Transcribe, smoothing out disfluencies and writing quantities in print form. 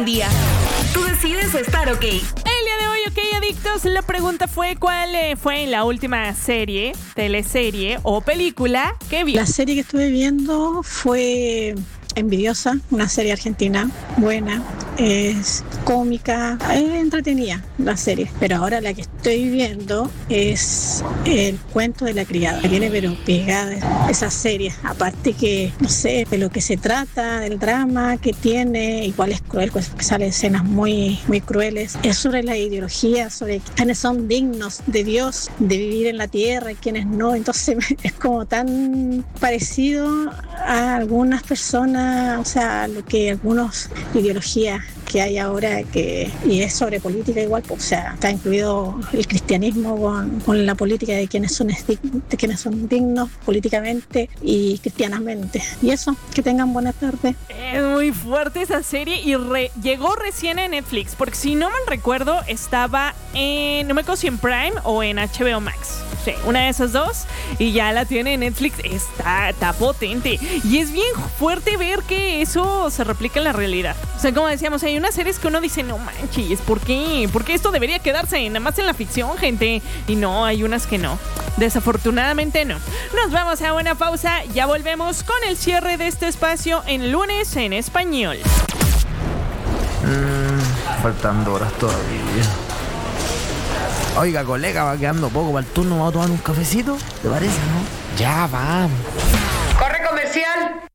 día. Tú decides estar ok. El día de hoy, ok, adictos, la pregunta fue ¿cuál fue la última serie, teleserie o película que vi? La serie que estuve viendo fue Envidiosa, una serie argentina buena, es cómica, es entretenida la serie, pero ahora la que estoy viendo es El cuento de la criada. Me tiene pero pegada esa serie, aparte que no sé de lo que se trata, del drama que tiene, igual es cruel, pues porque salen escenas muy crueles, es sobre la ideología, sobre quienes son dignos de Dios, de vivir en la tierra y quienes no, entonces es como tan parecido a algunas personas, o sea, lo que algunas ideologías que hay ahora, y es sobre política igual, pues, o sea, está incluido el cristianismo con la política de quienes son dignos políticamente y cristianamente. Y eso, que tengan buena tarde. Es muy fuerte esa serie y llegó recién en Netflix, porque si no mal recuerdo estaba no me acuerdo si en Prime o en HBO Max. Sí, una de esas dos, y ya la tiene en Netflix. Está potente y es bien fuerte ver que eso se replica en la realidad. O sea, como decíamos, hay unas series que uno dice, no manches, ¿por qué? Porque esto debería quedarse nada más en la ficción, gente. Y no, hay unas que no. Desafortunadamente no. Nos vamos a una pausa, ya volvemos con el cierre de este espacio en Lunes en Español. Faltan 2 horas todavía. Oiga, colega, va quedando poco para el turno. ¿Vamos a tomar un cafecito? ¿Te parece, no? Ya, vamos. ¡Corre comercial!